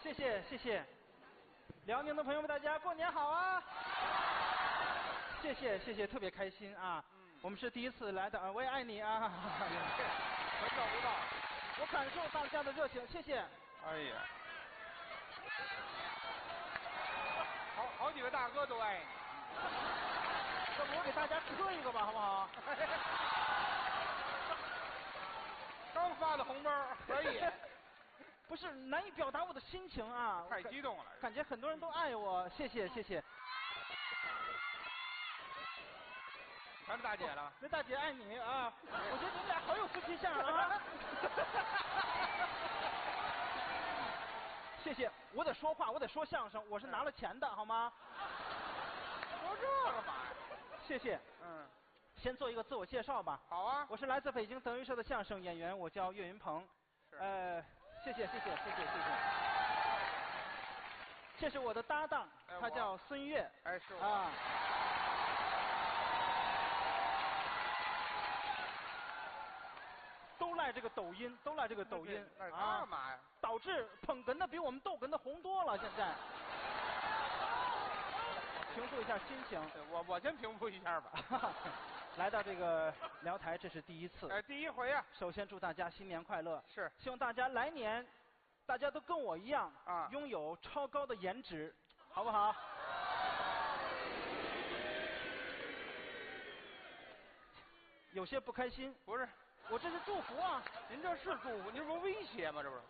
谢谢谢谢，辽宁的朋友们，大家过年好啊！谢谢谢谢，特别开心啊！我们是第一次来的，我也爱你啊！ 回到不到， 我感受大家的热情，谢谢。 哎呀，好几个大哥都爱你。 要不我给大家磕一个吧，好不好？ 刚发的红包可以。 不是难以表达我的心情啊！ 太激动了， 感觉很多人都爱我，谢谢谢谢。 全是大姐了。 那大姐爱你啊！我觉得你们俩好有夫妻相啊！谢谢，我得说话，我得说相声，我是拿了钱的，好吗？ 说这干嘛呀？ 谢谢。先做一个自我介绍吧。 好啊。 我是来自北京德云社的相声演员，我叫岳云鹏。谢谢。这是我的搭档，他叫孙越。 是我。 都赖这个抖音， 那干嘛呀？ 导致捧哏的比我们逗哏的红多了，现在。平复一下心情。 我先平复一下吧。 来到这个辽台，这是第一次。 第一回啊。 首先祝大家新年快乐。 是。 希望大家来年，大家都跟我一样啊， 拥有超高的颜值，好不好？有些不开心。 不是， 我这是祝福啊。 您这是祝福，您这不威胁吗？这不是？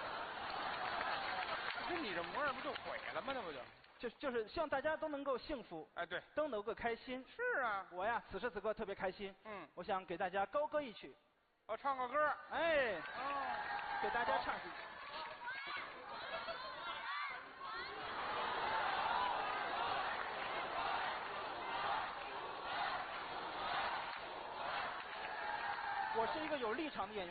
跟你这模样不就毁了吗？那不就？ 就是希望大家都能够幸福。 对， 都能够开心。 是啊。 我呀，此时此刻特别开心。我想给大家高歌一曲。 唱个歌。 给大家唱。我是一个有立场的演员。